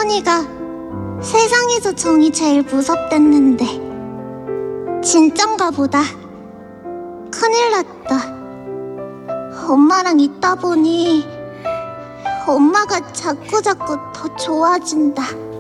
서준이가 세상에서 정이 제일 무섭댔는데 진짠가 보다. 큰일 났다. 엄마랑 있다 보니 엄마가 자꾸자꾸 더 좋아진다.